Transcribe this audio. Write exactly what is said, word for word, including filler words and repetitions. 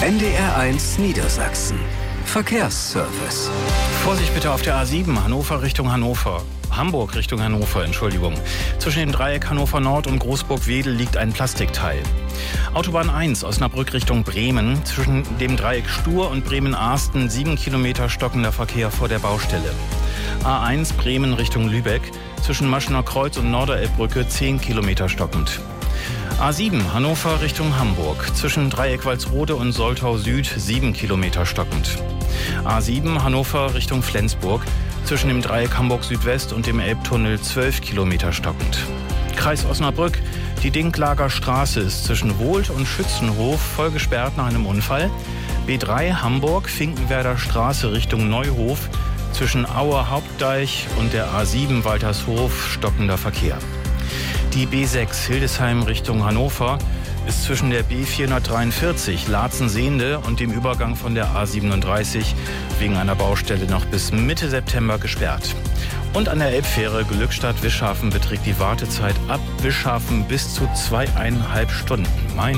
N D R eins Niedersachsen. Verkehrsservice. Vorsicht bitte auf der A sieben, Hannover Richtung Hannover. Hamburg Richtung Hannover, Entschuldigung. Zwischen dem Dreieck Hannover Nord und Großburg-Wedel liegt ein Plastikteil. Autobahn eins, Osnabrück Richtung Bremen. Zwischen dem Dreieck Stur und Bremen-Arsten sieben Kilometer stockender Verkehr vor der Baustelle. A eins Bremen Richtung Lübeck. Zwischen Maschener Kreuz und Norderelbbrücke zehn Kilometer stockend. A sieben Hannover Richtung Hamburg. Zwischen Dreieck Walsrode und Soltau Süd sieben Kilometer stockend. A sieben Hannover Richtung Flensburg. Zwischen dem Dreieck Hamburg Südwest und dem Elbtunnel zwölf Kilometer stockend. Kreis Osnabrück. Die Dinklager Straße ist zwischen Wohlt und Schützenhof voll gesperrt nach einem Unfall. B drei Hamburg Finkenwerder Straße Richtung Neuhof. Zwischen Auer Hauptdeich und der A sieben Waltershof stockender Verkehr. Die B sechs Hildesheim Richtung Hannover ist zwischen der B vierhundertdreiundvierzig Laatzen-Sehnde und dem Übergang von der A siebenunddreißig wegen einer Baustelle noch bis Mitte September gesperrt. Und an der Elbfähre Glückstadt-Wischhafen beträgt die Wartezeit ab Wischhafen bis zu zweieinhalb Stunden. Mein